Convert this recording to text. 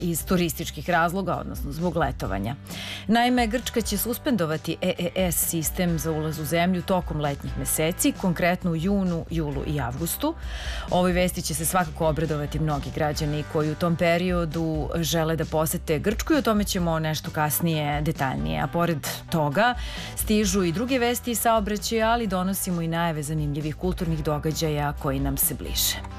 iz turističkih razloga, odnosno zbog letovanja. Naime, Grčka će suspendovati EES sistem za ulaz u zemlju tokom letnjih meseci, konkretno u junu, julu i avgustu. Ovoj vesti će se svakako obradovati mnogi građani koji u tom periodu žele da posete Grčku i o tome ćemo nešto kasnije detaljnije. A pored toga stižu i druge vesti i saobraćaja, ali donosimo i najave zanimljivih kulturnih događaja koji nam se bliže.